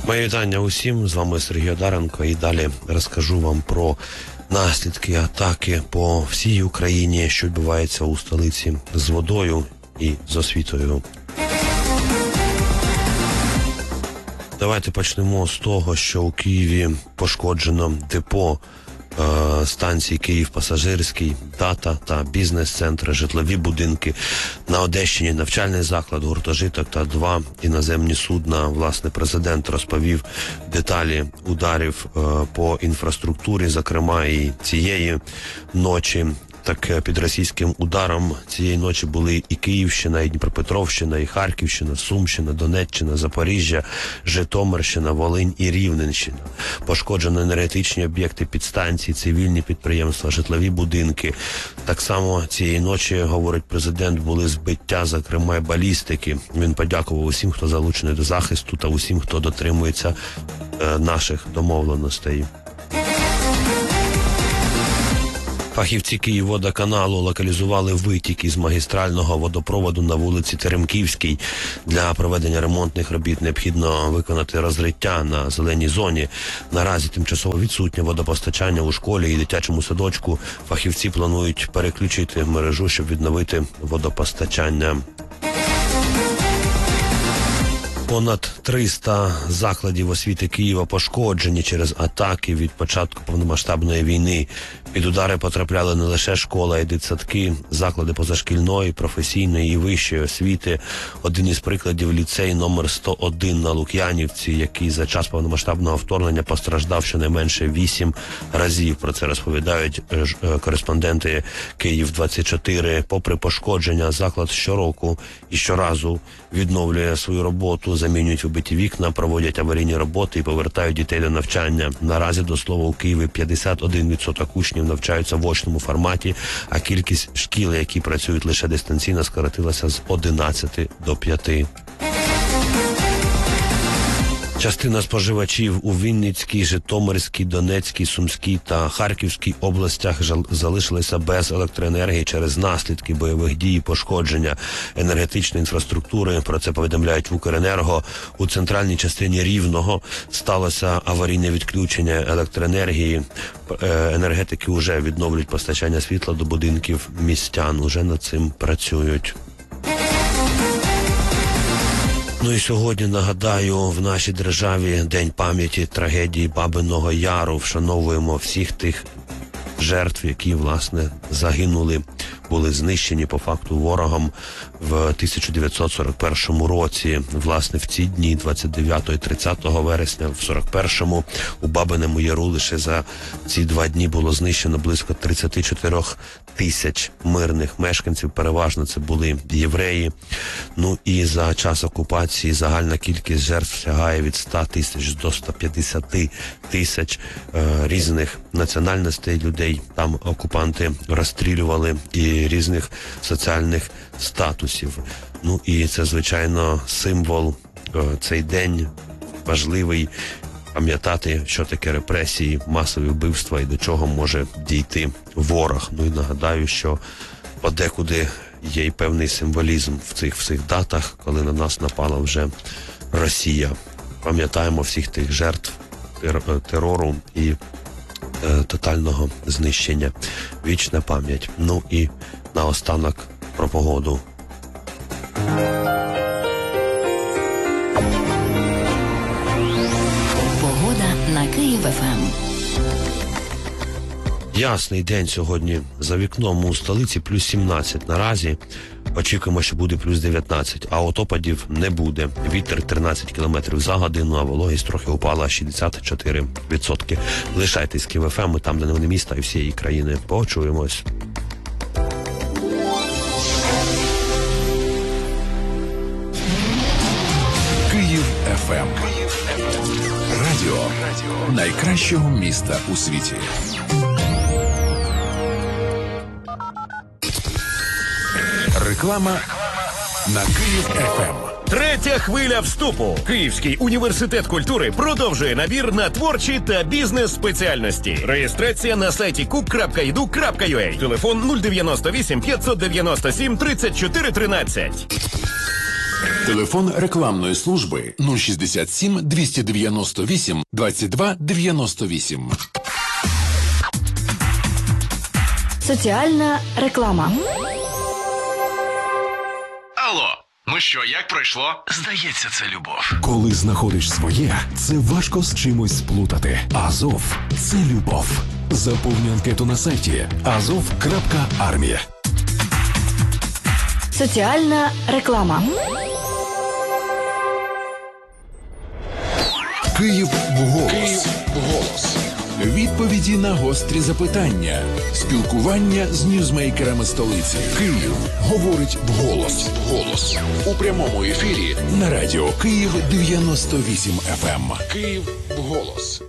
Моє вітання усім, з вами Сергій Одаренко, і далі розкажу вам про наслідки атаки по всій Україні, що відбувається у столиці з водою і з освітою. Давайте почнемо з того, що у Києві пошкоджено депо станції Київ-Пасажирський, дата та бізнес-центри, житлові будинки. На Одещині навчальний заклад, гуртожиток та 2 іноземні судна. Власне, президент розповів деталі ударів по інфраструктурі, зокрема і цієї ночі. Так, під російським ударом цієї ночі були і Київщина, і Дніпропетровщина, і Харківщина, Сумщина, Донеччина, Запоріжжя, Житомирщина, Волинь і Рівненщина. Пошкоджено енергетичні об'єкти підстанції, цивільні підприємства, житлові будинки. Так само цієї ночі, говорить президент, були збиття, зокрема й балістики. Він подякував усім, хто залучений до захисту, та усім, хто дотримується наших домовленостей. Фахівці Київводоканалу локалізували витік із магістрального водопроводу на вулиці Теремківській. Для проведення ремонтних робіт необхідно виконати розриття на зеленій зоні. Наразі тимчасово відсутнє водопостачання у школі і дитячому садочку. Фахівці планують переключити мережу, щоб відновити водопостачання. Понад 300 закладів освіти Києва пошкоджені через атаки від початку повномасштабної війни. Під удари потрапляли не лише школа і дитсадки, заклади позашкільної, професійної і вищої освіти. Один із прикладів – ліцей номер 101 на Лук'янівці, який за час повномасштабного вторгнення постраждав щонайменше 8 разів. Про це розповідають кореспонденти Київ-24. Попри пошкодження, заклад щороку і щоразу відновлює свою роботу, замінюють вибиті вікна, проводять аварійні роботи і повертають дітей до навчання. Наразі, до слова, у Києві 51% учнів навчаються в очному форматі, а кількість шкіл, які працюють лише дистанційно, скоротилася з 11 до 5. Частина споживачів у Вінницькій, Житомирській, Донецькій, Сумській та Харківській областях залишилися без електроенергії через наслідки бойових дій і пошкодження енергетичної інфраструктури. Про це повідомляють в Укренерго. У центральній частині Рівного сталося аварійне відключення електроенергії. Енергетики вже відновлюють постачання світла до будинків містян. Уже над цим працюють. Ну і сьогодні, нагадаю, в нашій державі День пам'яті трагедії Бабиного Яру. Вшановуємо всіх тих жертв, які, власне, загинули, були знищені по факту ворогом в 1941 році. Власне, в ці дні, 29 і 30 вересня, в 41-му, у Бабиному Яру лише за ці 2 дні було знищено близько 34 тисяч мирних мешканців. Переважно це були євреї. Ну і за час окупації загальна кількість жертв сягає від 100 тисяч до 150 тисяч різних національностей людей. Там окупанти розстрілювали і різних соціальних статусів. Ну і це, звичайно, символ, цей день важливий, пам'ятати, що таке репресії, масові вбивства і до чого може дійти ворог. Ну і нагадаю, що подекуди є й певний символізм в цих всіх датах, коли на нас напала вже Росія. Пам'ятаємо всіх тих жертв терору і тотального знищення. Вічна пам'ять. Ну і наостанок про погоду. Погода на Київ-ФМ. Ясний день сьогодні за вікном у столиці плюс 17 наразі. Очікуємо, що буде плюс 19, а от опадів не буде. Вітер 13 км за годину, а вологість трохи упала 64%. Лишайтесь Київ-ФМ, ми там, де новини міста і всієї країни. Почуємось. Київ-ФМ. Радіо найкращого міста у світі. Реклама на Київ-ФМ. Третя хвиля вступу. Київський університет культури продовжує набір на творчі та бізнес-спеціальності. Реєстрація на сайті kub.edu.ua. Телефон 098 597 34 13. Телефон рекламної служби 067 298 22 98. Соціальна реклама. Алло, ну що, як пройшло? Здається, це любов. Коли знаходиш своє, це важко з чимось сплутати. Азов – це любов. Заповни анкету на сайті azov.army. Соціальна реклама. Київ вголос. Відповіді на гострі запитання. Спілкування з ньюзмейкерами столиці. Київ говорить вголос. У прямому ефірі на радіо Київ 98 FM. Київ вголос.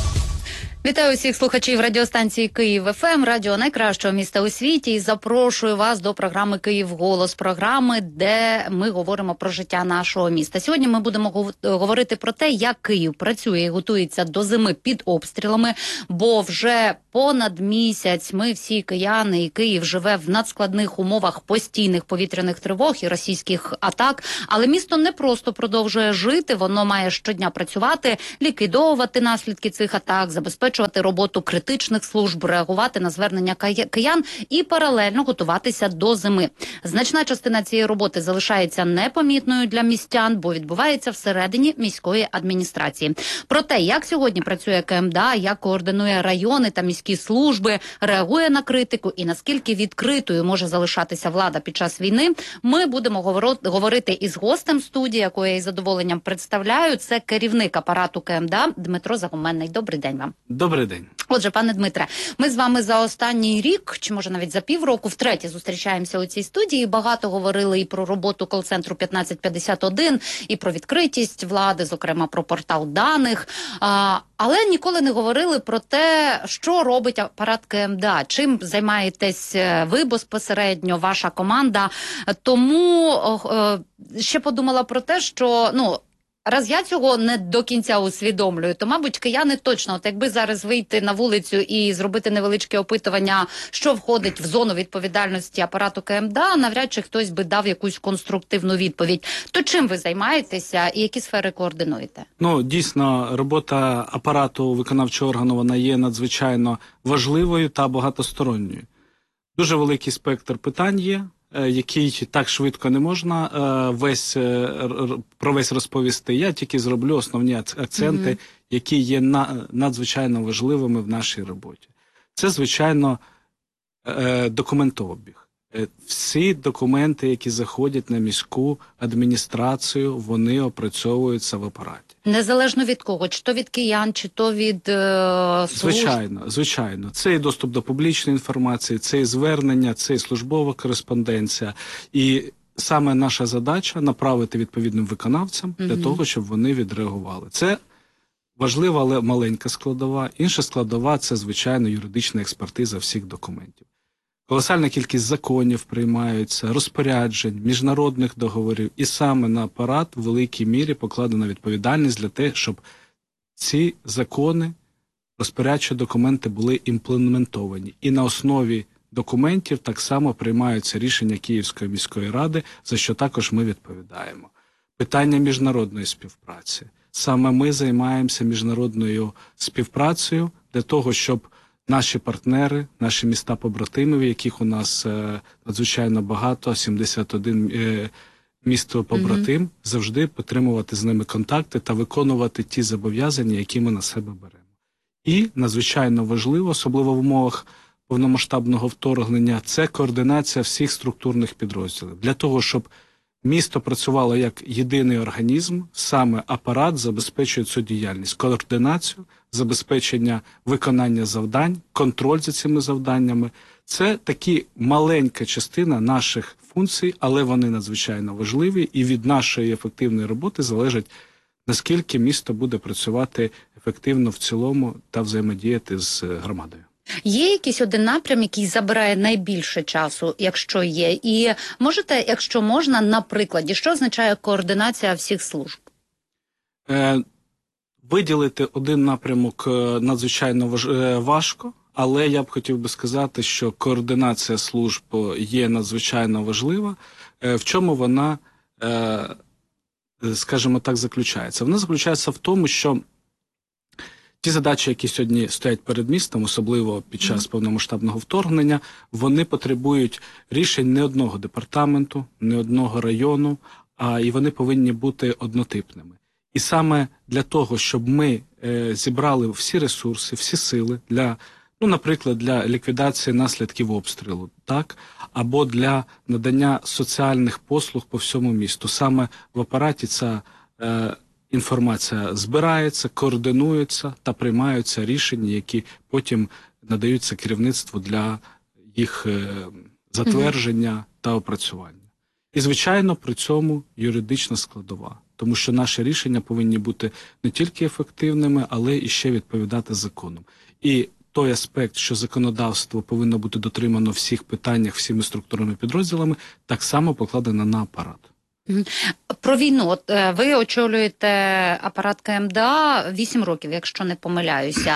Вітаю усіх слухачів радіостанції Київ ФМ, радіо найкращого міста у світі, і запрошую вас до програми Київ Голос, програми, де ми говоримо про життя нашого міста. Сьогодні ми будемо говорити про те, як Київ працює і готується до зими під обстрілами, бо вже понад місяць ми всі кияни і Київ живе в надскладних умовах постійних повітряних тривог і російських атак, але місто не просто продовжує жити, воно має щодня працювати, ліквідовувати наслідки цих атак, забезпечувати роботу критичних служб, реагувати на звернення киян і паралельно готуватися до зими. Значна частина цієї роботи залишається непомітною для містян, бо відбувається всередині міської адміністрації. Про те, як сьогодні працює КМДА, як координує райони та міські служби, реагує на критику і наскільки відкритою може залишатися влада під час війни, ми будемо говорити із гостем студії, яку я із задоволенням представляю. Це керівник апарату КМДА Дмитро Загуменний. Добрий день вам. Добрий день. Отже, пане Дмитре, ми з вами за останній рік, чи може навіть за півроку, втретє зустрічаємося у цій студії. Багато говорили і про роботу кол-центру 1551, і про відкритість влади, зокрема про портал даних. Але ніколи не говорили про те, що робить апарат КМДА, чим займаєтесь ви безпосередньо, ваша команда. Тому ще подумала про те, що, раз я цього не до кінця усвідомлюю, то, мабуть, кияни точно, от якби зараз вийти на вулицю і зробити невеличке опитування, що входить в зону відповідальності апарату КМДА, навряд чи хтось би дав якусь конструктивну відповідь. То чим ви займаєтеся і які сфери координуєте? Дійсно, робота апарату виконавчого органу, вона є надзвичайно важливою та багатосторонньою. Дуже великий спектр питань є, який так швидко не можна про весь розповісти. Я тільки зроблю основні акценти, які є надзвичайно важливими в нашій роботі. Це, звичайно, документообіг. Всі документи, які заходять на міську адміністрацію, вони опрацьовуються в апараті. Незалежно від кого? Чи то від киян, чи то від служб? Звичайно. Це і доступ до публічної інформації, це і звернення, це і службова кореспонденція. І саме наша задача – направити відповідним виконавцям для того, щоб вони відреагували. Це важлива, але маленька складова. Інша складова – це, звичайно, юридична експертиза всіх документів. Колосальна кількість законів приймаються, розпоряджень, міжнародних договорів. І саме на апарат в великій мірі покладена відповідальність для того, щоб ці закони, розпорядчі документи були імплементовані. І на основі документів так само приймаються рішення Київської міської ради, за що також ми відповідаємо. Питання міжнародної співпраці. Саме ми займаємося міжнародною співпрацею для того, щоб наші партнери, наші міста-побратими, яких у нас надзвичайно багато, 71 місто-побратим, завжди підтримувати з ними контакти та виконувати ті зобов'язання, які ми на себе беремо. І надзвичайно важливо, особливо в умовах повномасштабного вторгнення, це координація всіх структурних підрозділів. Для того, щоб місто працювало як єдиний організм, саме апарат забезпечує цю діяльність, координацію, забезпечення виконання завдань, контроль за цими завданнями. Це такі маленька частина наших функцій, але вони надзвичайно важливі, і від нашої ефективної роботи залежить, наскільки місто буде працювати ефективно в цілому та взаємодіяти з громадою. Є якийсь один напрям, який забирає найбільше часу, якщо є? І можете, якщо можна, на прикладі, що означає координація всіх служб? Виділити один напрямок надзвичайно важко, але я б хотів би сказати, що координація служб є надзвичайно важлива. В чому вона скажімо так, заключається? Вона заключається в тому, що ті задачі, які сьогодні стоять перед містом, особливо під час повномасштабного вторгнення, вони потребують рішень не одного департаменту, не одного району, і вони повинні бути однотипними. І саме для того, щоб ми зібрали всі ресурси, всі сили для, наприклад, для ліквідації наслідків обстрілу, так, або для надання соціальних послуг по всьому місту. Саме в апараті ця інформація збирається, координується та приймаються рішення, які потім надаються керівництву для їх затвердження та опрацювання. І, звичайно, при цьому юридична складова. Тому що наші рішення повинні бути не тільки ефективними, але і ще відповідати законам. І той аспект, що законодавство повинно бути дотримано в всіх питаннях, всіми структурними підрозділами, так само покладено на апарат. Про війну. От ви очолюєте апарат КМДА 8 років, якщо не помиляюся.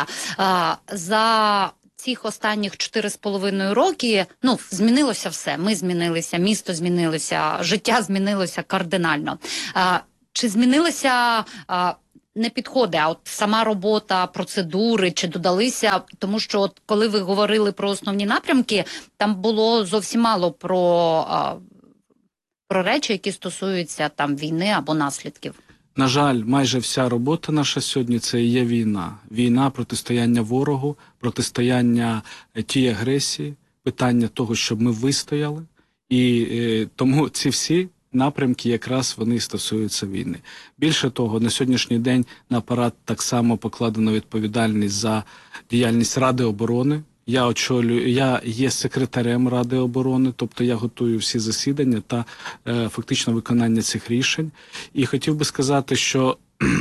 За цих останніх 4,5 роки, змінилося все. Ми змінилися, місто змінилося, життя змінилося кардинально. Чи змінилися не підходи, а от сама робота, процедури, чи додалися? Тому що от коли ви говорили про основні напрямки, там було зовсім мало про речі, які стосуються там війни або наслідків. На жаль, майже вся робота наша сьогодні – це і є війна. Війна, протистояння ворогу, протистояння тій агресії, питання того, щоб ми вистояли. І тому ці всі напрямки якраз вони стосуються війни. Більше того, на сьогоднішній день на апарат так само покладено відповідальність за діяльність Ради оборони. Я є секретарем Ради оборони, тобто я готую всі засідання та фактично виконання цих рішень. І хотів би сказати, що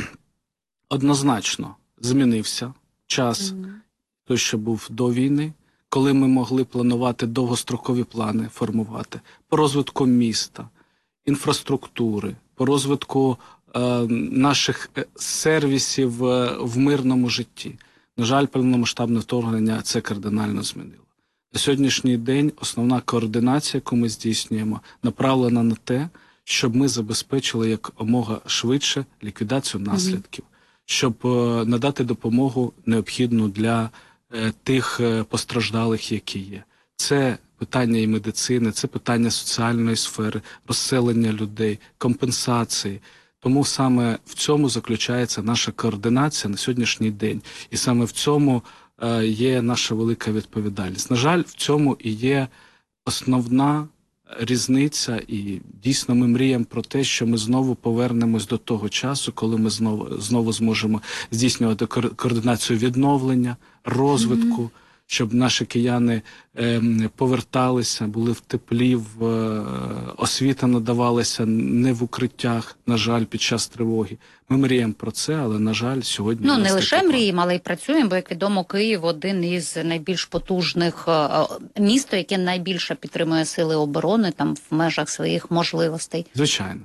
однозначно змінився час, той, що був до війни, коли ми могли планувати довгострокові плани, формувати по розвитку міста, інфраструктури, по розвитку наших сервісів в мирному житті. На жаль, повномасштабне вторгнення це кардинально змінило. На сьогоднішній день основна координація, яку ми здійснюємо, направлена на те, щоб ми забезпечили якомога швидше ліквідацію наслідків, щоб надати допомогу необхідну для тих постраждалих, які є. Це питання і медицини, це питання соціальної сфери, розселення людей, компенсації. Тому саме в цьому заключається наша координація на сьогоднішній день. І саме в цьому є наша велика відповідальність. На жаль, в цьому і є основна різниця, і дійсно ми мріємо про те, що ми знову повернемось до того часу, коли ми знову зможемо здійснювати координацію відновлення, розвитку, щоб наші кияни поверталися, були в теплі, освіта надавалася не в укриттях, на жаль, під час тривоги. Ми мріємо про це, але, на жаль, сьогодні... не лише мріємо, але й працюємо, бо, як відомо, Київ – один із найбільш потужних міст, яке найбільше підтримує сили оборони там в межах своїх можливостей. Звичайно.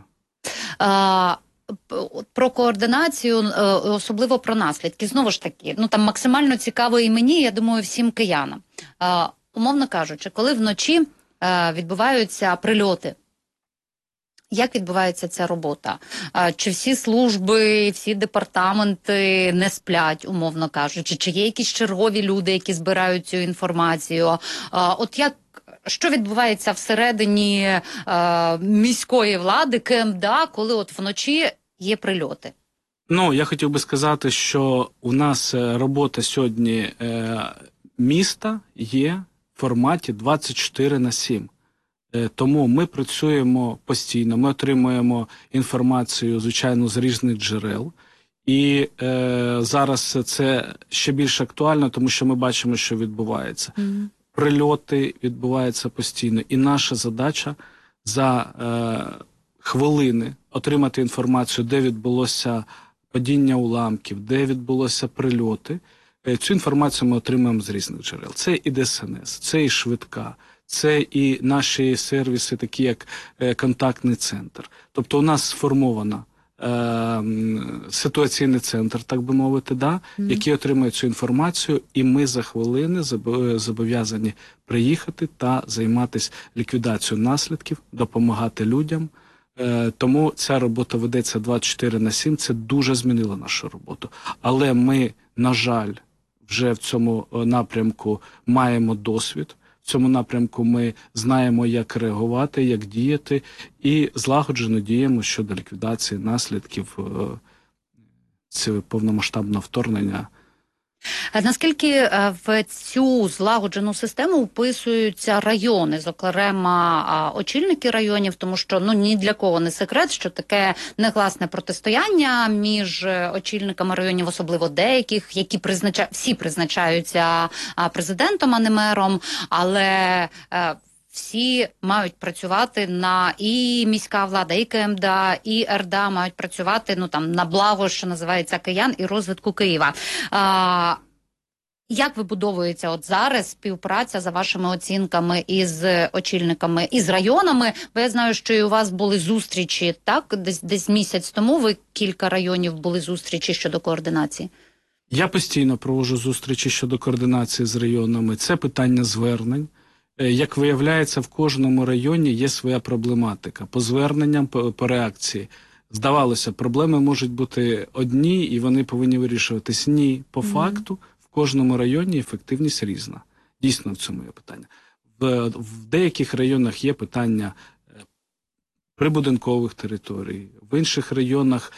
Про координацію, особливо про наслідки. Знову ж таки, там максимально цікаво і мені, я думаю, всім киянам. Умовно кажучи, коли вночі відбуваються прильоти, як відбувається ця робота? Чи всі служби, всі департаменти не сплять, умовно кажучи? Чи є якісь чергові люди, які збирають цю інформацію? Що відбувається всередині міської влади, КМДА, коли от вночі є прильоти? Я хотів би сказати, що у нас робота сьогодні міста є в форматі 24/7. Тому ми працюємо постійно, ми отримуємо інформацію, звичайно, з різних джерел. І зараз це ще більш актуально, тому що ми бачимо, що відбувається. Прильоти відбуваються постійно. І наша задача за хвилини отримати інформацію, де відбулося падіння уламків, де відбулося прильоти. Цю інформацію ми отримуємо з різних джерел. Це і ДСНС, це і швидка, це і наші сервіси, такі як контактний центр. Тобто у нас сформована ситуаційний центр, так би мовити, який отримує цю інформацію, і ми за хвилини зобов'язані приїхати та займатися ліквідацією наслідків, допомагати людям, Тому ця робота ведеться 24/7, це дуже змінило нашу роботу. Але ми, на жаль, вже в цьому напрямку маємо досвід, в цьому напрямку ми знаємо, як реагувати, як діяти, і злагоджено діємо щодо ліквідації наслідків цього повномасштабного вторгнення. Наскільки в цю злагоджену систему вписуються райони, зокрема очільники районів, тому що ні для кого не секрет, що таке негласне протистояння між очільниками районів, особливо деяких, які всі призначаються президентом, а не мером, але всі мають працювати і міська влада, і КМДА, і РДА мають працювати на благо, що називається, киян і розвитку Києва. Як вибудовується от зараз співпраця, за вашими оцінками, із очільниками, із районами? Бо я знаю, що і у вас були зустрічі, так? Десь місяць тому ви кілька районів були зустрічі щодо координації. Я постійно проводжу зустрічі щодо координації з районами. Це питання звернень. Як виявляється, в кожному районі є своя проблематика. По зверненням, по реакції. Здавалося, проблеми можуть бути одні, і вони повинні вирішуватись. Ні, по факту, в кожному районі ефективність різна. Дійсно, в цьому є питання. В деяких районах є питання прибудинкових територій, в інших районах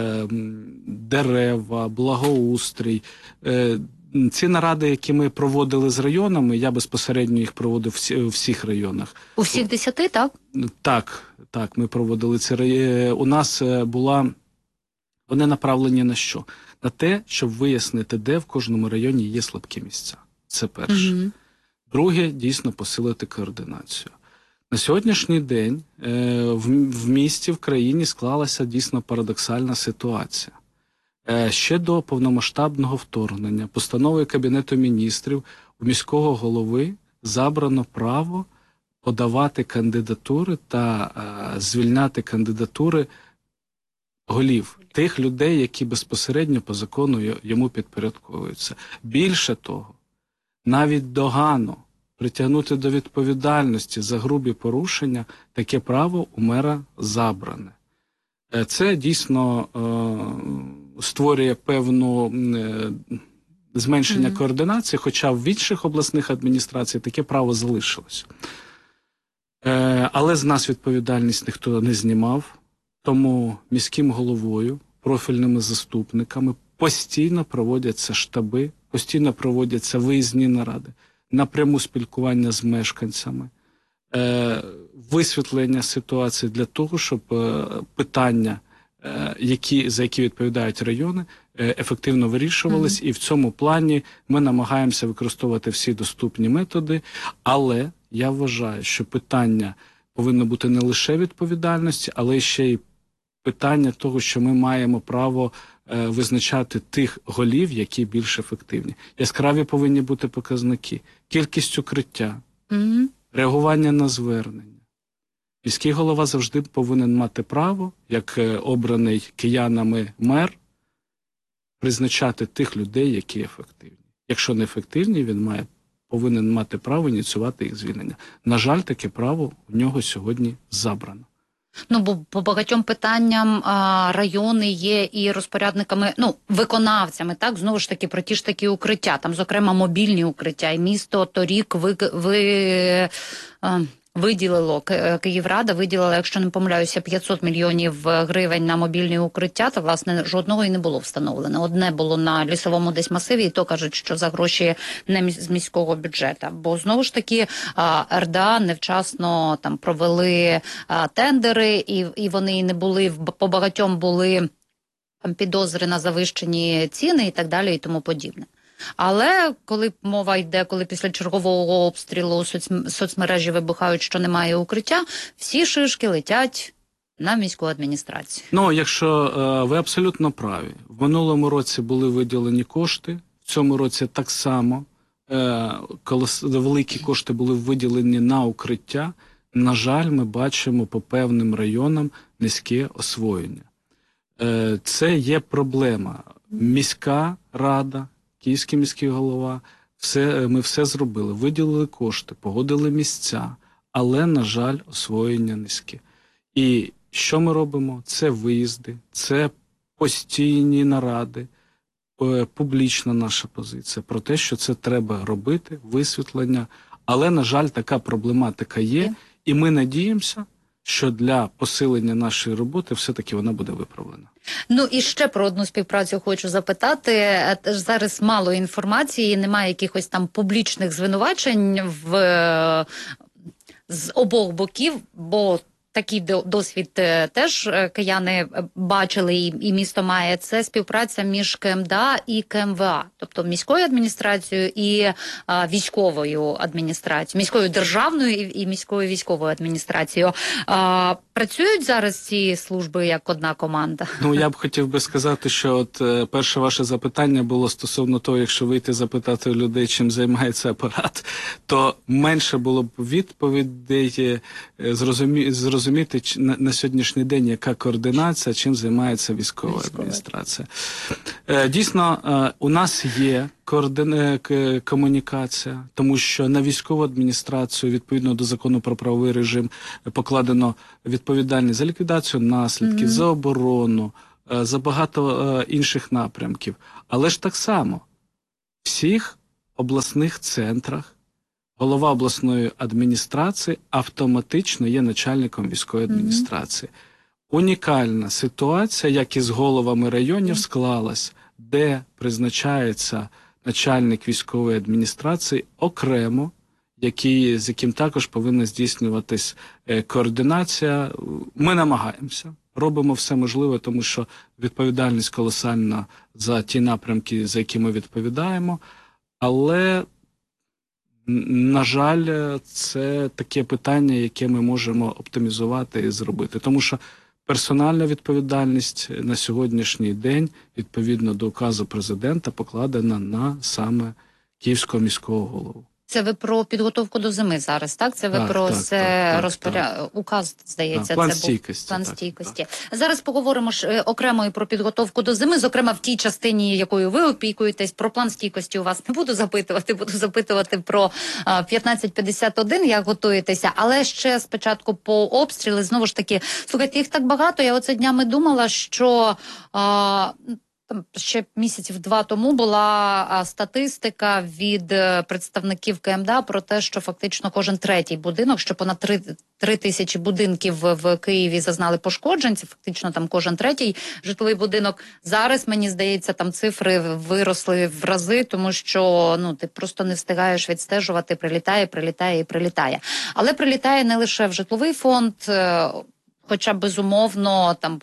дерева, благоустрій. Ці наради, які ми проводили з районами, я безпосередньо їх проводив у всіх районах. У всіх 10, так? Так, ми проводили ці райони. У нас вони направлені на що? На те, щоб вияснити, де в кожному районі є слабкі місця. Це перше. Угу. Друге, дійсно посилити координацію. На сьогоднішній день в місті, в країні склалася дійсно парадоксальна ситуація. Ще до повномасштабного вторгнення постановою Кабінету міністрів у міського голови забрано право подавати кандидатури та звільняти кандидатури голів, тих людей, які безпосередньо по закону йому підпорядковуються. Більше того, навіть догану притягнути до відповідальності за грубі порушення, таке право у мера забране. Це дійсно створює певну зменшення координації, хоча в інших обласних адміністраціях таке право залишилось. Але з нас відповідальність ніхто не знімав, тому міським головою, профільними заступниками постійно проводяться штаби, постійно проводяться виїзні наради, напряму спілкування з мешканцями, висвітлення ситуації для того, щоб питання, за які відповідають райони, ефективно вирішувались. І в цьому плані ми намагаємося використовувати всі доступні методи, але я вважаю, що питання повинно бути не лише відповідальності, але ще й питання того, що ми маємо право визначати тих голів, які більш ефективні. Яскраві повинні бути показники. Кількість укриття, реагування на звернення. Міський голова завжди повинен мати право, як обраний киянами мер, призначати тих людей, які ефективні. Якщо не ефективні, він повинен мати право ініціювати їх звільнення. На жаль, таке право у нього сьогодні забрано. Бо по багатьом питанням райони є і розпорядниками, виконавцями, так, знову ж таки, про ті ж такі укриття, там, зокрема, мобільні укриття, і місто торік виділило, Київрада виділила, якщо не помиляюся, 500 мільйонів гривень на мобільні укриття, та, власне, жодного і не було встановлено. Одне було на лісовому десь масиві, і то кажуть, що за гроші не з міського бюджету. Бо, знову ж таки, РДА невчасно там провели тендери, і вони не були, по багатьом були підозри на завищені ціни і так далі, і тому подібне. Але коли мова йде, коли після чергового обстрілу соцмережі вибухають, що немає укриття, всі шишки летять на міську адміністрацію. Якщо ви абсолютно праві. В минулому році були виділені кошти, в цьому році так само, коли великі кошти були виділені на укриття, на жаль, ми бачимо по певним районам низьке освоєння. Це є проблема. Міська рада, Київський міський голова, ми все зробили, виділили кошти, погодили місця, але, на жаль, освоєння низьке. І що ми робимо? Це виїзди, це постійні наради, публічна наша позиція про те, що це треба робити, висвітлення. Але, на жаль, така проблематика є, і ми надіємося, що для посилення нашої роботи все-таки вона буде виправлена. Ну і ще про одну співпрацю хочу запитати. Зараз мало інформації, немає якихось там публічних звинувачень з обох боків, бо такий досвід теж кияни бачили, і місто має. Це співпраця між КМДА і КМВА, тобто міською адміністрацією і військовою адміністрацією, міською державною і міською військовою адміністрацією. Працюють зараз ці служби як одна команда? Ну, я б хотів би сказати, що от перше ваше запитання було стосовно того, якщо вийти запитати у людей, чим займається апарат, то менше було б відповідей зрозуміти на сьогоднішній день, яка координація, чим займається військова адміністрація. Дійсно, у нас є комунікація, тому що на військову адміністрацію, відповідно до закону про правовий режим, покладено відповідальність за ліквідацію наслідків, за оборону, за багато інших напрямків. Але ж так само в всіх обласних центрах голова обласної адміністрації автоматично є начальником військової адміністрації. Унікальна ситуація, як і з головами районів, склалась, де призначається начальник військової адміністрації окремо, з яким також повинна здійснюватись координація. Ми намагаємося, робимо все можливе, тому що відповідальність колосальна за ті напрямки, за які ми відповідаємо, але, на жаль, це таке питання, яке ми можемо оптимізувати і зробити. Тому що персональна відповідальність на сьогоднішній день, відповідно до указу президента, покладена на саме Київського міського голову. Це ви про підготовку до зими зараз, так? Це ви про указ, здається, план це стійкості. План стійкості. Зараз поговоримо ж окремо і про підготовку до зими, зокрема в тій частині, якою ви опікуєтесь. Про план стійкості у вас не буду запитувати про 1551, як готуєтеся, але ще спочатку по обстріли. Знову ж таки, слухайте, їх так багато. Я оце днями думала, що ще місяців 2 тому була статистика від представників КМДА про те, що фактично кожен третій будинок, що понад 3 тисячі будинків в Києві зазнали пошкоджень, це фактично там кожен третій житловий будинок. Зараз, мені здається, там цифри виросли в рази, тому що ти просто не встигаєш відстежувати, прилітає. Але прилітає не лише в житловий фонд, хоча, безумовно, там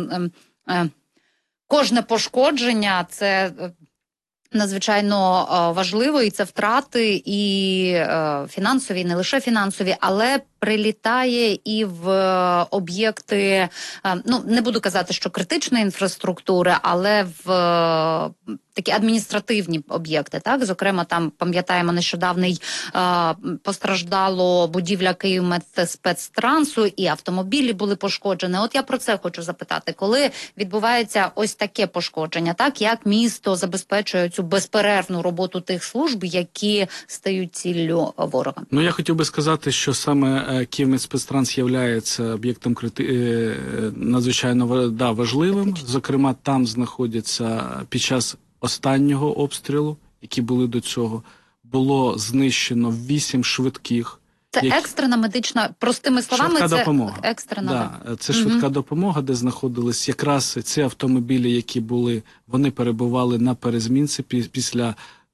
кожне пошкодження – це надзвичайно важливо, і це втрати, і фінансові, і не лише фінансові, але прилітає і в об'єкти, не буду казати, що критичної інфраструктури, але в такі адміністративні об'єкти, так? Зокрема, там, пам'ятаємо, нещодавний постраждало будівля Київмедспецтрансу, і автомобілі були пошкоджені. От я про це хочу запитати. Коли відбувається ось таке пошкодження, так? Як місто забезпечує цю безперервну роботу тих служб, які стають ціллю ворога? Я хотів би сказати, що саме Київмедспецтранс є об'єктом надзвичайно важливим. Зокрема, там знаходяться під час останнього обстрілу, які були до цього, було знищено 8 швидких. Це екстрена медична, простими словами, швидка це допомога. Екстрена. Це швидка допомога, де знаходились якраз ці автомобілі, які вони перебували на перезмінці після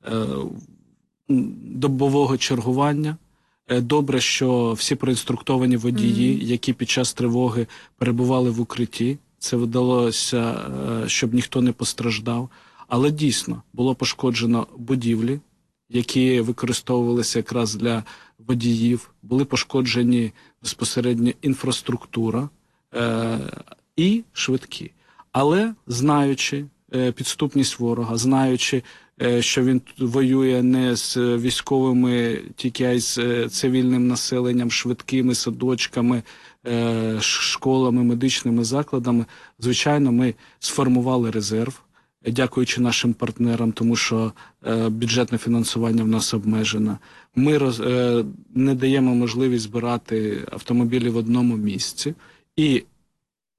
добового чергування. Добре, що всі проінструктовані водії, які під час тривоги перебували в укритті. Це вдалося, щоб ніхто не постраждав. Але дійсно було пошкоджено будівлі, які використовувалися якраз для водіїв. Були пошкоджені безпосередньо інфраструктура і швидкі. Але знаючи підступність ворога, знаючи, що він воює не з військовими, тільки а й з цивільним населенням, швидкими, садочками, школами, медичними закладами, звичайно, ми сформували резерв, дякуючи нашим партнерам, тому що бюджетне фінансування в нас обмежено. Ми не даємо можливість збирати автомобілі в одному місці. І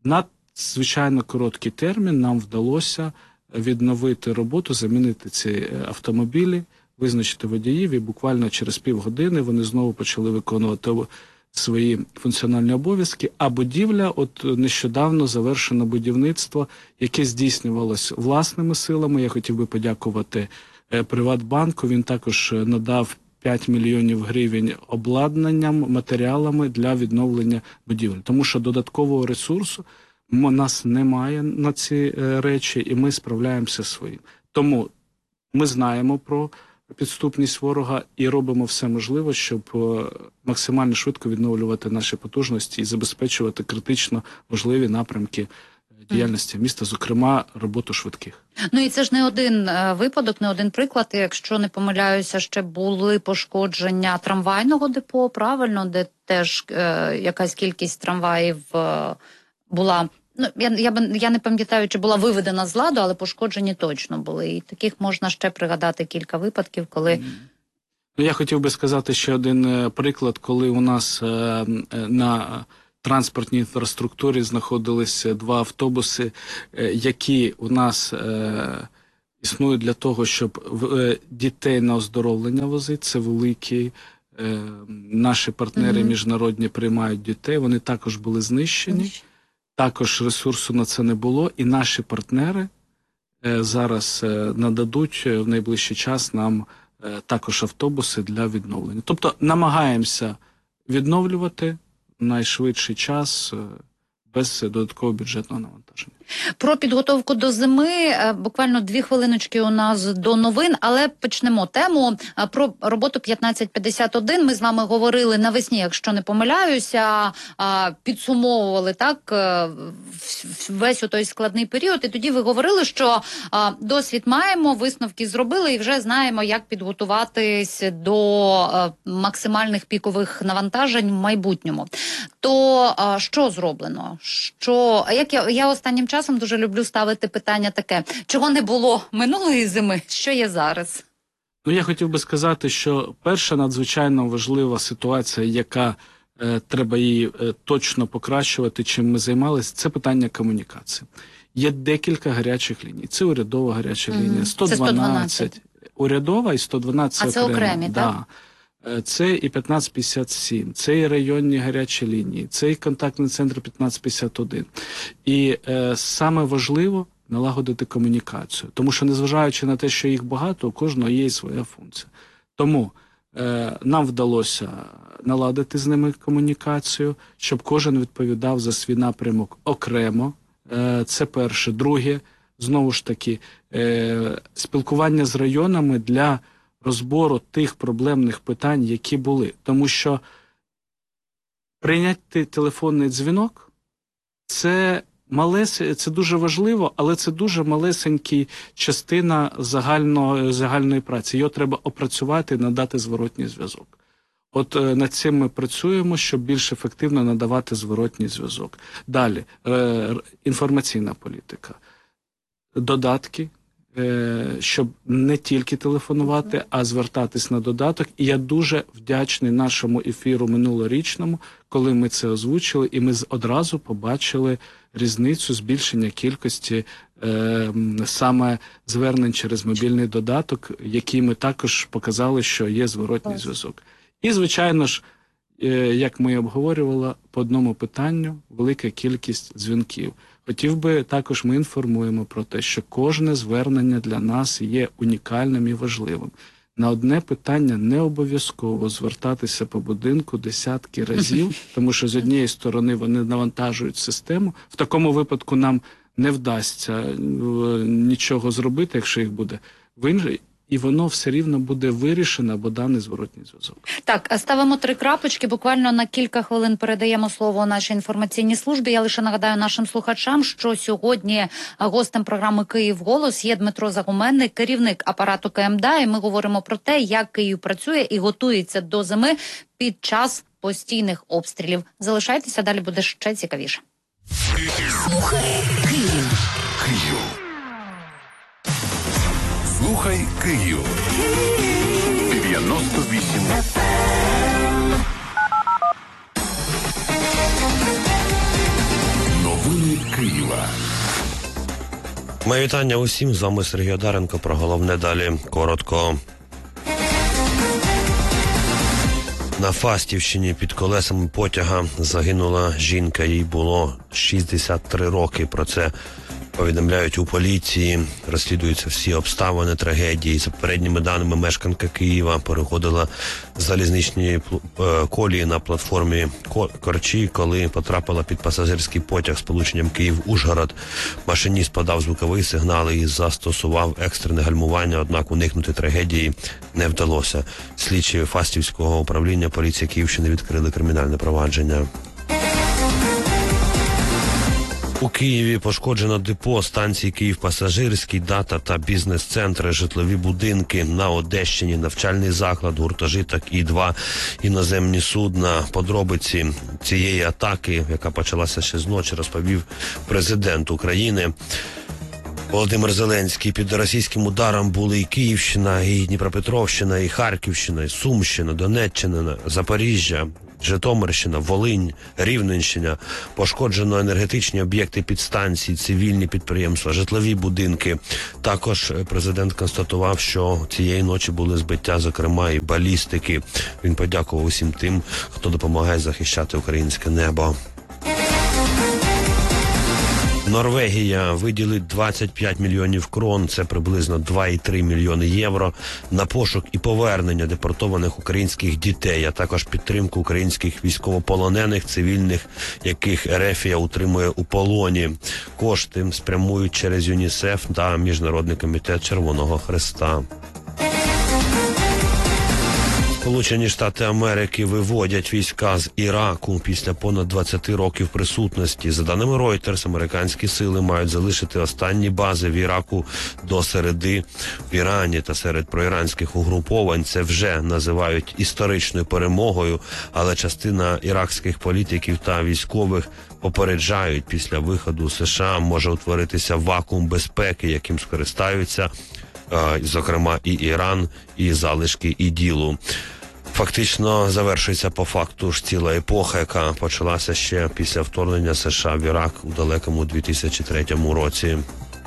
надзвичайно короткий термін нам вдалося відновити роботу, замінити ці автомобілі, визначити водіїв, і буквально через півгодини вони знову почали виконувати свої функціональні обов'язки, а будівля, от нещодавно завершено будівництво, яке здійснювалось власними силами. Я хотів би подякувати Приватбанку, він також надав 5 мільйонів гривень обладнанням, матеріалами для відновлення будівель. Тому що додаткового ресурсу у нас немає на ці речі, і ми справляємося своїм. Тому ми знаємо про підступність ворога і робимо все можливе, щоб максимально швидко відновлювати наші потужності і забезпечувати критично важливі напрямки діяльності міста, зокрема, роботу швидких. Ну і це ж не один випадок, не один приклад. Якщо не помиляюся, ще були пошкодження трамвайного депо, правильно, де теж якась кількість трамваїв була. Ну, я не пам'ятаю, чи була виведена з ладу, але пошкоджені точно були. І таких можна ще пригадати кілька випадків, коли... Ну, я хотів би сказати ще один приклад, коли у нас на транспортній інфраструктурі знаходилися 2 автобуси, які у нас існують для того, щоб дітей на оздоровлення возити. Це великі наші партнери міжнародні приймають дітей, вони також були знищені. Також ресурсу на це не було, і наші партнери зараз нададуть в найближчий час нам також автобуси для відновлення. Тобто намагаємося відновлювати в найшвидший час без додаткового бюджетного навантаження. Про підготовку до зими буквально 2 хвилиночки у нас до новин, але почнемо тему про роботу 1551. Ми з вами говорили навесні, якщо не помиляюся, підсумовували так весь у той складний період. І тоді ви говорили, що досвід маємо, висновки зробили і вже знаємо, як підготуватись до максимальних пікових навантажень в майбутньому. То що зроблено? Я останнім часом дуже люблю ставити питання таке, чого не було минулої зими, що є зараз? Ну, я хотів би сказати, що перша надзвичайно важлива ситуація, яка треба її точно покращувати, чим ми займалися, це питання комунікації. Є декілька гарячих ліній. Це урядова гаряча лінія, 112, урядова і 112 а це окремі, да. Так? Це і 1557, це і районні гарячі лінії, це і контактний центр 1551. І саме важливо налагодити комунікацію, тому що незважаючи на те, що їх багато, у кожного є своя функція. Тому нам вдалося наладити з ними комунікацію, щоб кожен відповідав за свій напрямок окремо. Це перше. Друге, знову ж таки, спілкування з районами для розбору тих проблемних питань, які були. Тому що прийняти телефонний дзвінок – це дуже важливо, але це дуже малесенька частина загальної праці. Його треба опрацювати і надати зворотній зв'язок. От над цим ми працюємо, щоб більш ефективно надавати зворотній зв'язок. Далі, інформаційна політика. Додатки, щоб не тільки телефонувати, а звертатись на додаток. І я дуже вдячний нашому ефіру минулорічному, коли ми це озвучили, і ми одразу побачили різницю, збільшення кількості саме звернень через мобільний додаток, який ми також показали, що є зворотній зв'язок. І, звичайно ж, як ми обговорювали, по одному питанню велика кількість дзвінків. Хотів би також ми інформуємо про те, що кожне звернення для нас є унікальним і важливим. На одне питання не обов'язково звертатися по будинку десятки разів, тому що з однієї сторони вони навантажують систему. В такому випадку нам не вдасться нічого зробити, якщо їх буде в іншій. І воно все рівно буде вирішено, бо даний зворотній зв'язок. Так, ставимо 3 крапочки, буквально на кілька хвилин передаємо слово нашій інформаційній службі. Я лише нагадаю нашим слухачам, що сьогодні гостем програми «Київ голос» є Дмитро Загуменний, керівник апарату КМДА, і ми говоримо про те, як Київ працює і готується до зими під час постійних обстрілів. Залишайтеся, далі буде ще цікавіше. Слухай Київ. Слухай Київ. 98 FM. Новини Києва. Моє вітання усім, з вами Сергій Одаренко, про головне далі коротко. На Фастівщині під колесами потяга загинула жінка, їй було 63 роки. Про це повідомляють у поліції. Розслідуються всі обставини трагедії. За попередніми даними, мешканка Києва переходила з залізничної колії на платформі Корчі, коли потрапила під пасажирський потяг з полученням Київ-Ужгород. Машиніст подав звуковий сигнал і застосував екстрене гальмування, однак уникнути трагедії не вдалося. Слідчі Фастівського управління поліції Київщини відкрили кримінальне провадження. У Києві пошкоджено депо станції «Київ-Пасажирський», «Дата» та бізнес-центри, житлові будинки. На Одещині навчальний заклад, гуртожиток і 2 іноземні судна. Подробиці цієї атаки, яка почалася ще з ночі, розповів президент України Володимир Зеленський. Під російським ударом були і Київщина, і Дніпропетровщина, і Харківщина, і Сумщина, Донеччина, Запоріжжя, Житомирщина, Волинь, Рівненщина. Пошкоджено енергетичні об'єкти підстанцій, цивільні підприємства, житлові будинки. Також президент констатував, що цієї ночі були збиття, зокрема, і балістики. Він подякував усім тим, хто допомагає захищати українське небо. Норвегія виділить 25 мільйонів крон, це приблизно 2,3 мільйони євро, на пошук і повернення депортованих українських дітей, а також підтримку українських військовополонених, цивільних, яких Ерефія утримує у полоні. Кошти спрямують через ЮНІСЕФ та Міжнародний комітет Червоного Хреста. Сполучені Штати Америки виводять війська з Іраку після понад 20 років присутності. За даними Reuters, американські сили мають залишити останні бази в Іраку до середи. В Ірані та серед проіранських угруповань це вже називають історичною перемогою, але частина іракських політиків та військових попереджають, після виходу США може утворитися вакуум безпеки, яким скористаються, зокрема, і Іран, і залишки іділу. Фактично завершується по факту ж ціла епоха, яка почалася ще після вторгнення США в Ірак у далекому 2003 році.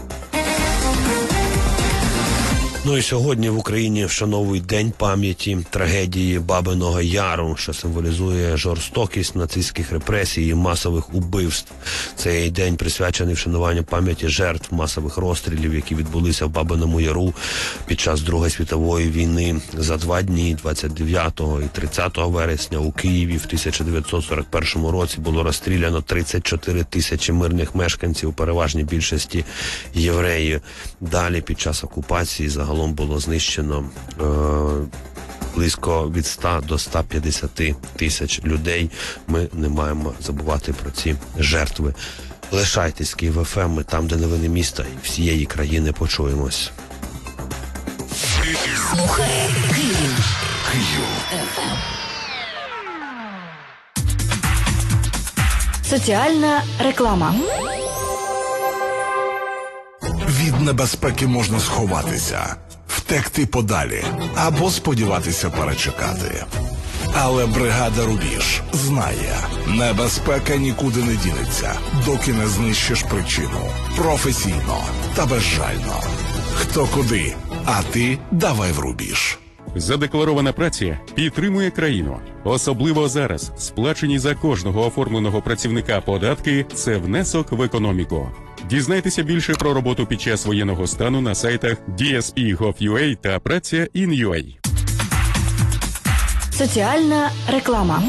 Ну і сьогодні в Україні вшановують День пам'яті трагедії Бабиного Яру, що символізує жорстокість нацистських репресій і масових убивств. Цей день присвячений вшануванню пам'яті жертв масових розстрілів, які відбулися в Бабиному Яру під час Другої світової війни. За 2 дні, 29 і 30 вересня, у Києві в 1941 році було розстріляно 34 тисячі мирних мешканців, у переважній більшості євреї. Далі, під час окупації, загалом було знищено близько від 100 до 150 тисяч людей. Ми не маємо забувати про ці жертви. Лишайтесь, Київ ФМ, ми там, де новини міста і всієї країни. Почуємось. Слухай Київ. Соціальна реклама. Від небезпеки можна сховатися, втекти подалі або сподіватися перечекати. Але бригада «Рубіж» знає, небезпека нікуди не дінеться, доки не знищиш причину. Професійно та безжально. Хто куди, а ти давай в «Рубіж». Задекларована праця підтримує країну. Особливо зараз сплачені за кожного оформленого працівника податки – це внесок в економіку. Дізнайтеся більше про роботу під час воєнного стану на сайтах DSP.gov.ua та Праця.in.ua. Соціальна реклама.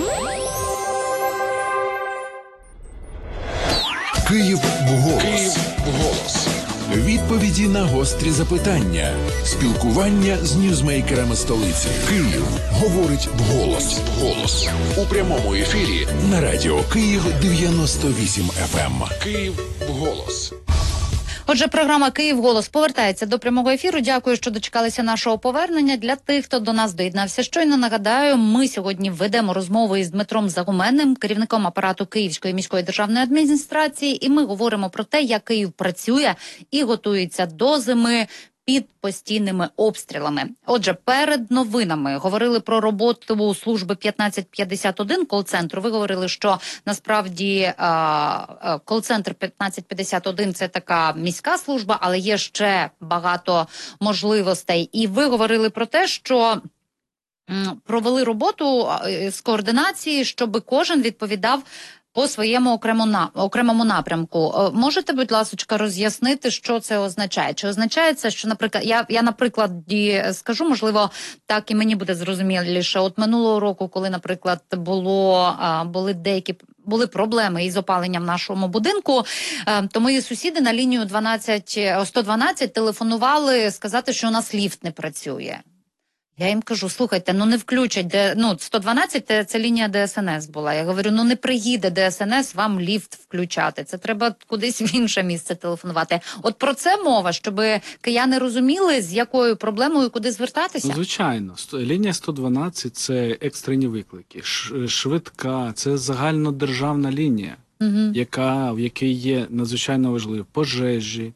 Київ вголос. Відповіді на гострі запитання. Спілкування з ньюзмейкерами столиці. Київ говорить вголос. У прямому ефірі на радіо Київ 98 FM. Київ вголос. Отже, програма «Київ голос» повертається до прямого ефіру. Дякую, що дочекалися нашого повернення. Для тих, хто до нас доєднався щойно, нагадаю, ми сьогодні ведемо розмову із Дмитром Загуменним, керівником апарату Київської міської державної адміністрації, і ми говоримо про те, як Київ працює і готується до зими під постійними обстрілами. Отже, перед новинами говорили про роботу служби 1551 кол-центру. Ви говорили, що насправді кол-центр 1551 – це така міська служба, але є ще багато можливостей. І ви говорили про те, що провели роботу з координації, щоб кожен відповідав по своєму окремому напрямку. Можете, будь ласка, роз'яснити, що це означає? Чи означає це, що, наприклад, я на прикладі скажу, можливо, так і мені буде зрозуміліше. От минулого року, коли, наприклад, були проблеми із опаленням в нашому будинку, то мої сусіди на лінію 112 телефонували сказати, що у нас ліфт не працює. Я їм кажу, слухайте, не включать, 112 – це лінія ДСНС була. Я говорю, не приїде ДСНС вам ліфт включати. Це треба кудись в інше місце телефонувати. От про це мова, щоб кияни розуміли, з якою проблемою, куди звертатися? Звичайно. Лінія 112 – це екстрені виклики. Швидка – це загальнодержавна лінія, в якій є надзвичайно важливі пожежі,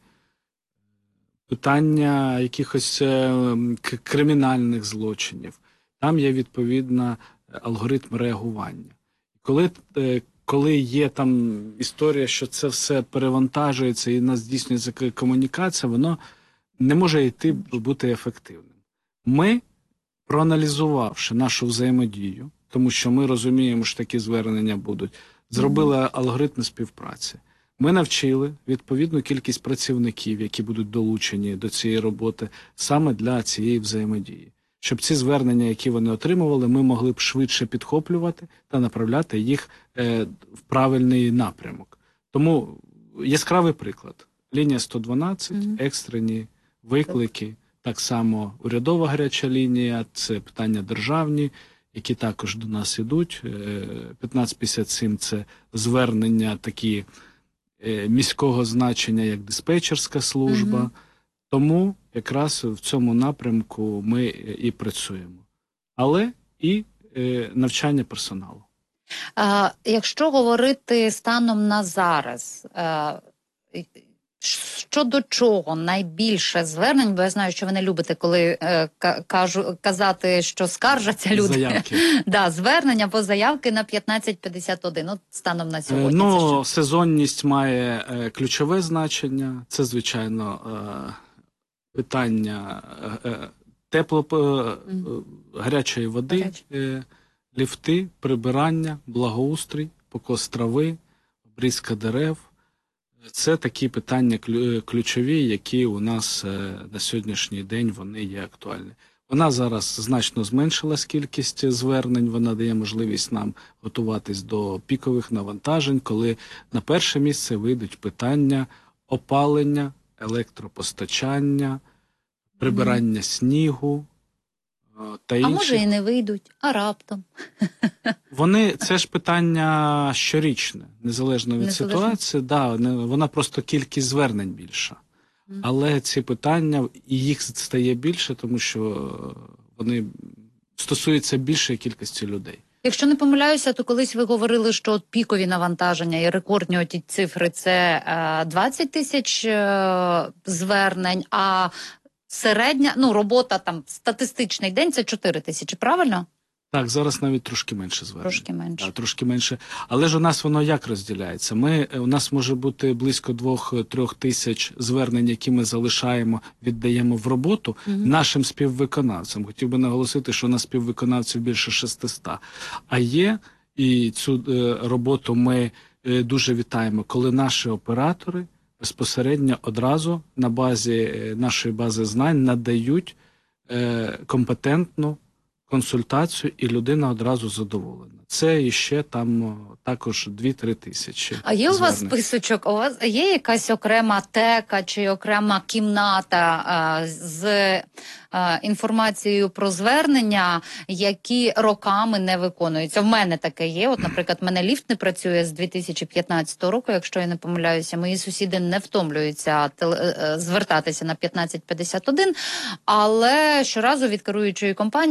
питання якихось кримінальних злочинів. Там є відповідна алгоритм реагування. Коли є там історія, що це все перевантажується і в нас здійснюється комунікація, воно не може бути ефективним. Ми, проаналізувавши нашу взаємодію, тому що ми розуміємо, що такі звернення будуть, зробили алгоритм співпраці. Ми навчили відповідну кількість працівників, які будуть долучені до цієї роботи, саме для цієї взаємодії. Щоб ці звернення, які вони отримували, ми могли б швидше підхоплювати та направляти їх в правильний напрямок. Тому яскравий приклад. Лінія 112, екстрені виклики, так само урядова гаряча лінія, це питання державні, які також до нас ідуть. 1557 – це звернення такі міського значення, як диспетчерська служба. Тому якраз в цьому напрямку ми і працюємо. Але і навчання персоналу. Якщо говорити станом на зараз, щодо чого найбільше звернень, бо я знаю, що ви не любите, коли казати, що скаржаться люди. Заявки. Звернення по заявки на 1551, станом на сьогодні. Сезонність має ключове значення. Це, звичайно, питання гарячої води, ліфти, прибирання, благоустрій, покос трави, обрізка дерев. Це такі питання ключові, які у нас на сьогоднішній день вони є актуальні. Вона зараз значно зменшилась кількість звернень, вона дає можливість нам готуватись до пікових навантажень, коли на перше місце вийдуть питання опалення, електропостачання, прибирання снігу та інші. А може і не вийдуть, а раптом? Це ж питання щорічне, незалежно від ситуації. Вона просто кількість звернень більша. Але ці питання, і їх стає більше, тому що вони стосуються більшої кількості людей. Якщо не помиляюся, то колись ви говорили, що пікові навантаження і рекордні ті цифри – це 20 тисяч звернень, а середня, робота там, статистичний день – це 4 тисячі, правильно? Так, зараз навіть трошки менше звернень. Трошки менше. Трошки менше. Але ж у нас воно як розділяється? У нас може бути близько 2-3 тисяч звернень, які ми залишаємо, віддаємо в роботу нашим співвиконавцям. Хотів би наголосити, що у нас співвиконавців більше 600. А є, і цю роботу ми дуже вітаємо, коли наші оператори безпосередньо одразу на базі нашої бази знань надають компетентну консультацію, і людина одразу задоволена. Це іще там також 2-3 тисячі. А є у вас списочок? У вас є якась окрема тека чи окрема кімната з інформацією про звернення, які роками не виконуються? В мене таке є. От, наприклад, в мене ліфт не працює з 2015 року, якщо я не помиляюся. Мої сусіди не втомлюються звертатися на 1551, але щоразу від керуючої компанії вони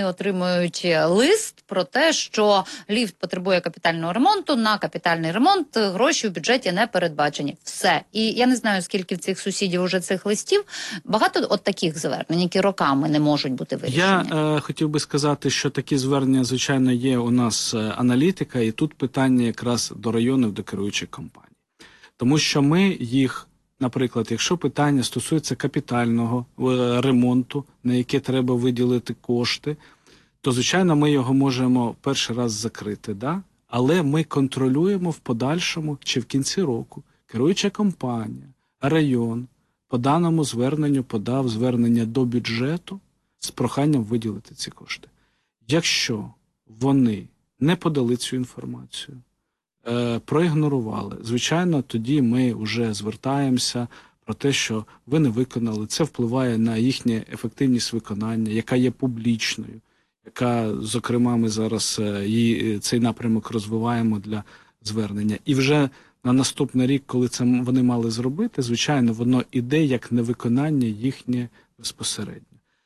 отримують лист про те, що ліфт потребує капітального ремонту, на капітальний ремонт гроші в бюджеті не передбачені. Все. І я не знаю, скільки в цих сусідів уже цих листів. Багато от таких звернень, які роками не можуть бути вирішені. Я хотів би сказати, що такі звернення, звичайно, є у нас аналітика, і тут питання якраз до районів, до керуючих компаній. Тому що ми їх, наприклад, якщо питання стосується капітального ремонту, на яке треба виділити кошти, то, звичайно, ми його можемо перший раз закрити, да? Але ми контролюємо в подальшому, чи в кінці року керуюча компанія, район по даному зверненню подав звернення до бюджету з проханням виділити ці кошти. Якщо вони не подали цю інформацію, проігнорували, звичайно, тоді ми вже звертаємося про те, що ви не виконали. Це впливає на їхню ефективність виконання, яка є публічною, яка, зокрема, ми зараз цей напрямок розвиваємо для звернення. І вже на наступний рік, коли це вони мали зробити, звичайно, воно іде як невиконання їхнє безпосередньо.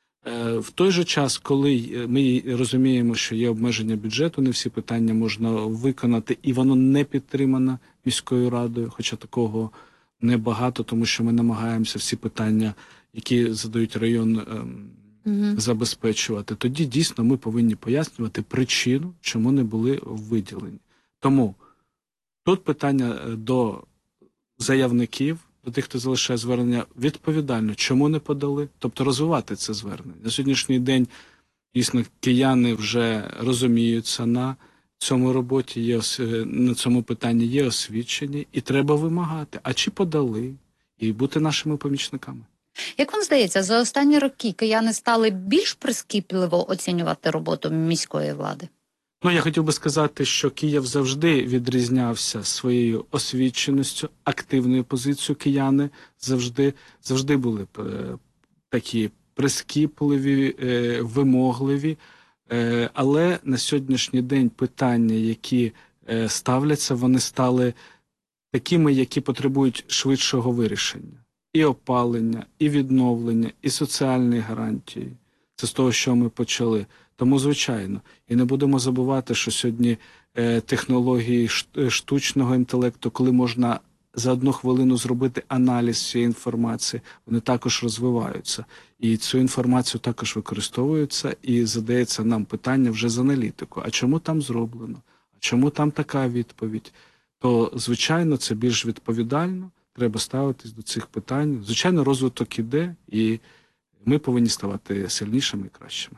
В той же час, коли ми розуміємо, що є обмеження бюджету, не всі питання можна виконати, і воно не підтримано міською радою, хоча такого небагато, тому що ми намагаємося всі питання, які задають район, забезпечувати. Тоді дійсно ми повинні пояснювати причину, чому не були виділені. Тому тут питання до заявників, до тих, хто залишає звернення, відповідально, чому не подали, тобто розвивати це звернення. На сьогоднішній день, дійсно, кияни вже розуміються на цьому роботі, на цьому питанні є освічені, і треба вимагати, а чи подали, і бути нашими помічниками. Як вам здається, за останні роки кияни стали більш прискіпливо оцінювати роботу міської влади? Я хотів би сказати, що Київ завжди відрізнявся своєю освіченістю, активною позицією. Кияни завжди були такі прискіпливі, вимогливі. Але на сьогоднішній день питання, які ставляться, вони стали такими, які потребують швидшого вирішення. І опалення, і відновлення, і соціальні гарантії. Це з того, що ми почали. Тому, звичайно, і не будемо забувати, що сьогодні технології штучного інтелекту, коли можна за 1 хвилину зробити аналіз цієї інформації, вони також розвиваються. І цю інформацію також використовується, і задається нам питання вже з аналітику. А чому там зроблено? А чому там така відповідь? То, звичайно, це більш відповідально. Треба ставитись до цих питань. Звичайно, розвиток іде, і ми повинні ставати сильнішими і кращими.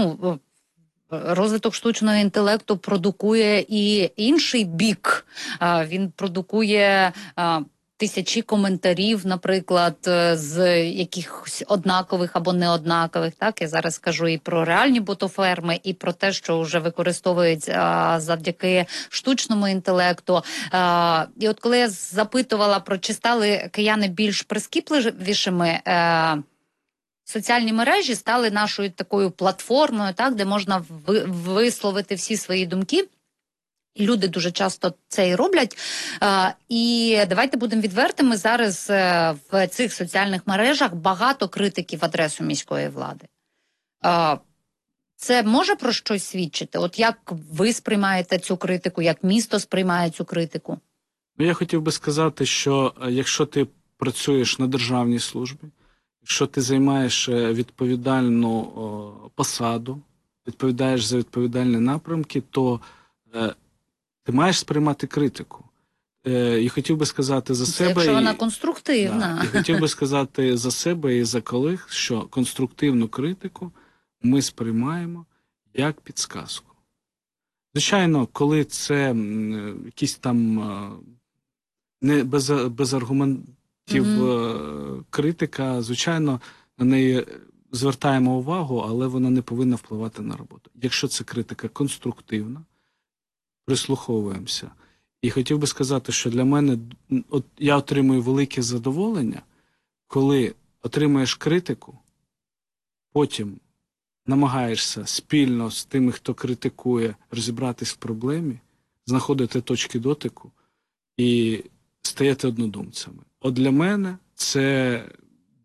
Розвиток штучного інтелекту продукує і інший бік. Він продукує тисячі коментарів, наприклад, з якихось однакових або неоднакових. Так, я зараз кажу і про реальні ботоферми, і про те, що вже використовують завдяки штучному інтелекту. І от коли я запитувала чи стали кияни більш прискіпливішими, соціальні мережі стали нашою такою платформою, так, де можна висловити всі свої думки. І люди дуже часто це і роблять. І давайте будемо відвертими, зараз в цих соціальних мережах багато критики в адресу міської влади. Це може про щось свідчити? От як ви сприймаєте цю критику, як місто сприймає цю критику? Я хотів би сказати, що якщо ти працюєш на державній службі, якщо ти займаєш відповідальну посаду, відповідаєш за відповідальні напрямки, то ти маєш сприймати критику. І хотів би сказати за себе... Якщо вона конструктивна. І хотів би сказати за себе і за колег, що конструктивну критику ми сприймаємо як підсказку. Звичайно, коли це якісь там не без аргументів критика, звичайно, на неї звертаємо увагу, але вона не повинна впливати на роботу. Якщо це критика конструктивна, прислуховуємося. І хотів би сказати, що для мене, я отримую велике задоволення, коли отримуєш критику, потім намагаєшся спільно з тими, хто критикує, розібратись в проблемі, знаходити точки дотику і стаєте однодумцями. От для мене це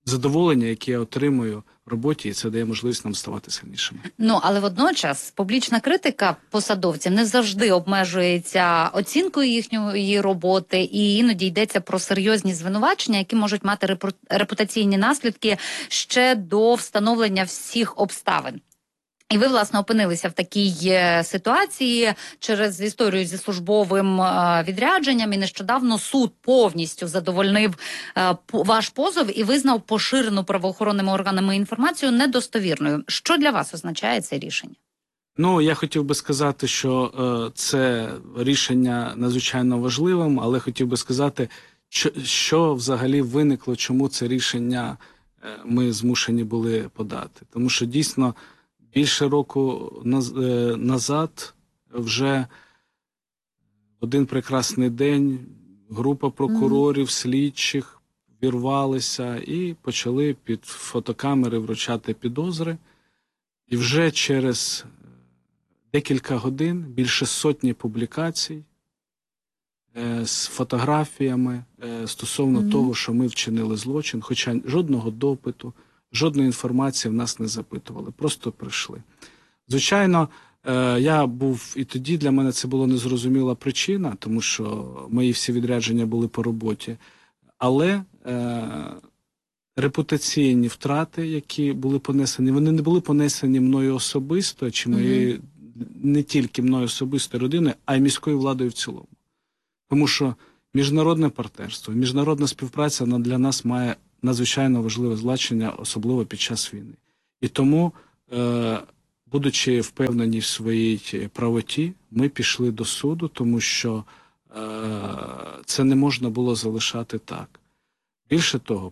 задоволення, яке я отримую в роботі, і це дає можливість нам ставати сильнішими. Ну, але водночас публічна критика посадовців не завжди обмежується оцінкою їхньої роботи, і іноді йдеться про серйозні звинувачення, які можуть мати репутаційні наслідки ще до встановлення всіх обставин. І ви, власне, опинилися в такій ситуації через історію зі службовим відрядженням, і нещодавно суд повністю задовольнив ваш позов і визнав поширену правоохоронними органами інформацію недостовірною. Що для вас означає це рішення? Ну, я хотів би сказати, що це рішення надзвичайно важливим, але хотів би сказати, що взагалі виникло, чому це рішення ми змушені були подати. Тому що дійсно більше року назад вже в один прекрасний день група прокурорів, слідчих вірвалися і почали під фотокамери вручати підозри. І вже через декілька годин більше сотні публікацій з фотографіями стосовно того, що ми вчинили злочин, хоча жодного допиту, жодної інформації в нас не запитували, просто прийшли. Звичайно, я був і тоді, для мене це була незрозуміла причина, тому що мої всі відрядження були по роботі, але репутаційні втрати, які були понесені, вони не були понесені мною особисто, чи моєю, не тільки мною особисто родиною, а й міською владою в цілому. Тому що міжнародне партнерство, міжнародна співпраця для нас має надзвичайно важливе значення, особливо під час війни. І тому, будучи впевнені в своїй правоті, ми пішли до суду, тому що це не можна було залишати так. Більше того,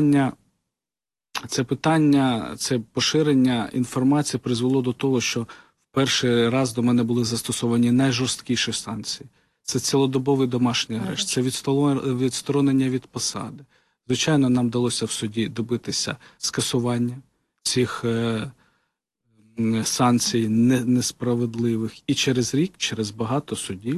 це поширення інформації призвело до того, що в перший раз до мене були застосовані найжорсткіші санкції. Це цілодобовий домашній арешт, це відсторонення від посади. Звичайно, нам вдалося в суді добитися скасування цих санкцій несправедливих. І через рік, через багато судів,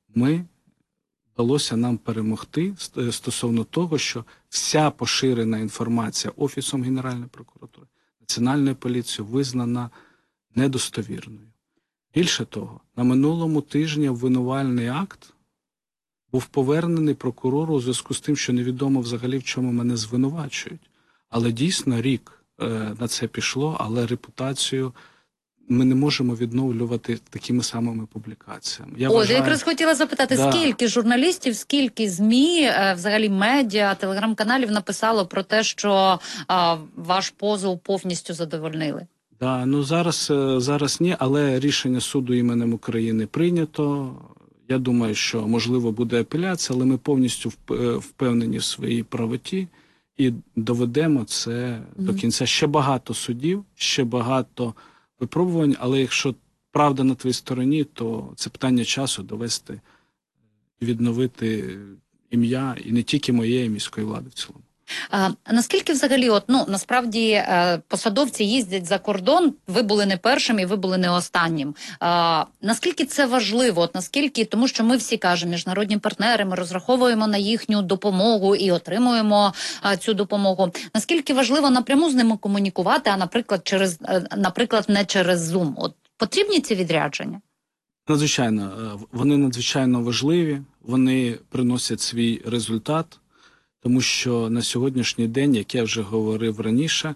вдалося нам перемогти стосовно того, що вся поширена інформація Офісом Генеральної прокуратури, Національною поліцією визнана недостовірною. Більше того, на минулому тижні обвинувальний акт був повернений прокурору у зв'язку з тим, що невідомо взагалі в чому мене звинувачують. Але дійсно рік на це пішло, але репутацію ми не можемо відновлювати такими самими публікаціями. Я якраз хотіла запитати, скільки журналістів, скільки ЗМІ, взагалі медіа, телеграм-каналів написало про те, що ваш позов повністю задовольнили? Ну зараз ні, але рішення суду іменем України прийнято. Я думаю, що можливо буде апеляція, але ми повністю впевнені в своїй правоті і доведемо це до кінця. Ще багато судів, ще багато випробувань, але якщо правда на твоїй стороні, то це питання часу довести, відновити ім'я і не тільки моєї міської влади в цілому. Наскільки взагалі, насправді посадовці їздять за кордон, ви були не першим і ви були не останнім. Наскільки це важливо? Тому що ми всі кажемо, міжнародні партнери, ми розраховуємо на їхню допомогу і отримуємо цю допомогу. Наскільки важливо напряму з ними комунікувати, а наприклад, не через Zoom? Потрібні ці відрядження? Надзвичайно. Вони надзвичайно важливі, вони приносять свій результат. Тому що на сьогоднішній день, як я вже говорив раніше,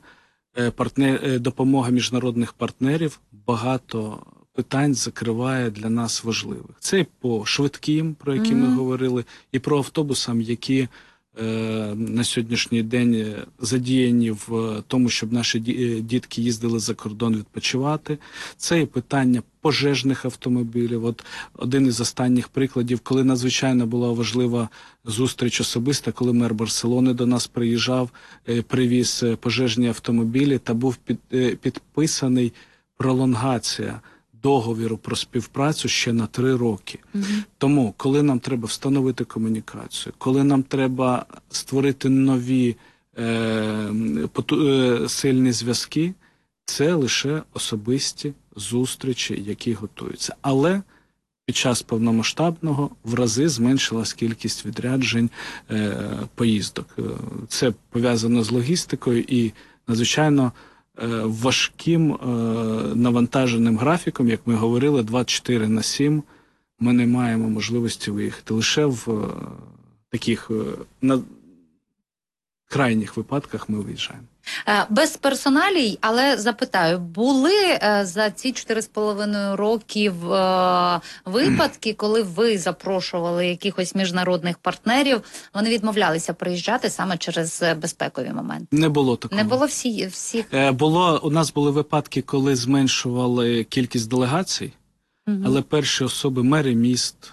допомога міжнародних партнерів багато питань закриває для нас важливих. Це і по швидким, про які ми говорили, і про автобусам, які на сьогоднішній день задіяні в тому, щоб наші дітки їздили за кордон відпочивати. Це і питання пожежних автомобілів. Один із останніх прикладів, коли надзвичайно була важлива зустріч особиста, коли мер Барселони до нас приїжджав, привіз пожежні автомобілі та був підписаний пролонгація договору про співпрацю ще на 3 роки. Тому, коли нам треба встановити комунікацію, коли нам треба створити нові сильні зв'язки, це лише особисті зустрічі, які готуються. Але під час повномасштабного в рази зменшилась кількість відряджень поїздок. Це пов'язано з логістикою і надзвичайно важким навантаженим графіком, як ми говорили, 24/7 ми не маємо можливості виїхати. Лише в таких крайніх випадках ми виїжджаємо. Без персоналій, але запитаю, були за ці 4,5 років випадки, коли ви запрошували якихось міжнародних партнерів, вони відмовлялися приїжджати саме через безпекові моменти? Не було такого. Не було всіх? У нас були випадки, коли зменшували кількість делегацій, але перші особи, мери міст,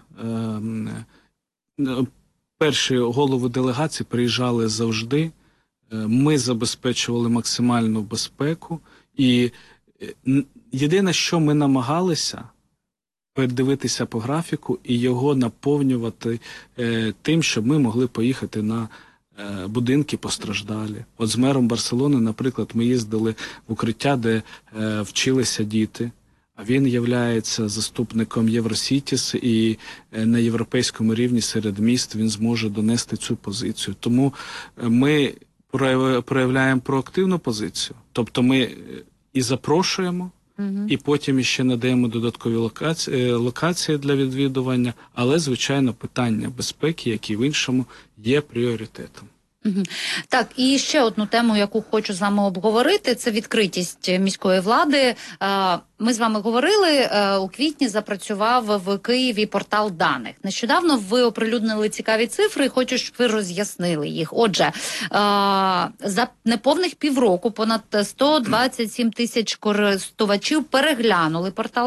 перші голови делегацій приїжджали завжди. Ми забезпечували максимальну безпеку. І єдине, що ми намагалися передивитися по графіку і його наповнювати тим, щоб ми могли поїхати на будинки постраждалі. От з мером Барселони, наприклад, ми їздили в укриття, де вчилися діти. А він являється заступником Євросітіс, і на європейському рівні серед міст він зможе донести цю позицію. Тому ми проявляємо проактивну позицію. Тобто ми і запрошуємо, і потім ще надаємо додаткові локації для відвідування, але, звичайно, питання безпеки, як і в іншому, є пріоритетом. Так, і ще одну тему, яку хочу з вами обговорити, це відкритість міської влади. Ми з вами говорили, у квітні запрацював в Києві портал даних. Нещодавно ви оприлюднили цікаві цифри, хочу, щоб ви роз'яснили їх. Отже, за неповних півроку понад 127 тисяч користувачів переглянули портал